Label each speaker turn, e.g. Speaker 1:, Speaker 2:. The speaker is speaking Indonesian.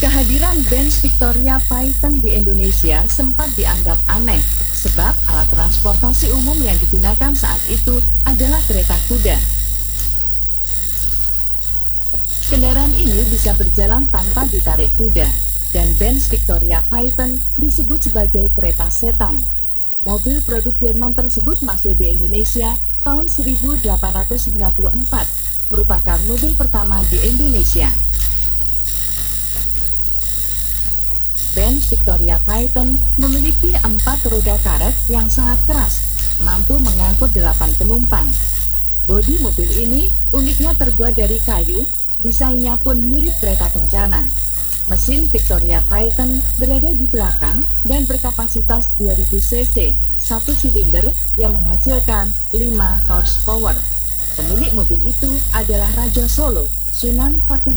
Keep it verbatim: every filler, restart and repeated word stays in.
Speaker 1: Kehadiran Benz Victoria Python di Indonesia sempat dianggap aneh sebab alat transportasi umum yang digunakan saat itu adalah kereta kuda. Kendaraan ini bisa berjalan tanpa ditarik kuda, dan Benz Victoria Python disebut sebagai kereta setan. Mobil produk Jerman tersebut masuk di Indonesia tahun seribu delapan ratus sembilan puluh empat, merupakan mobil pertama di Indonesia. Benz Victoria Python memiliki empat roda karet yang sangat keras, mampu mengangkut delapan penumpang. Bodi mobil ini uniknya terbuat dari kayu, desainnya pun mirip kereta kencana. Mesin Victoria Python berada di belakang dan berkapasitas dua ribu cc, satu silinder yang menghasilkan lima horsepower. Pemilik mobil itu adalah Raja Solo, Sunan Paku